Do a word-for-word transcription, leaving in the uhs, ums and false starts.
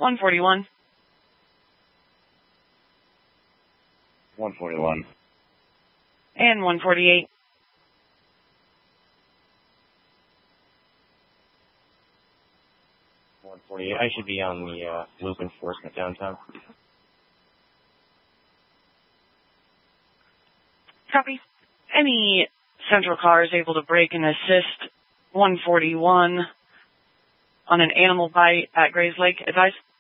one forty-one. one forty-one. And one forty-eight. one forty-eight. I should be on the uh, loop enforcement downtown. Copy. Any central car is able to brake and assist one forty-one on an animal bite at Grays Lake. Advise.